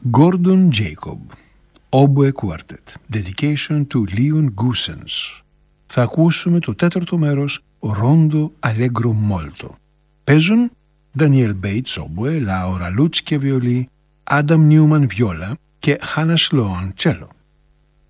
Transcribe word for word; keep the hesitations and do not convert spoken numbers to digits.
Gordon Jacob, Oboe Quartet, Dedication to Leon Goossens. Θα ακούσουμε το τέταρτο μέρος Rondo Allegro Molto. Παίζουν Daniel Bates Oboe, Laura Lutz και βιολί, Adam Newman βιόλα και Hannah Sloan cello.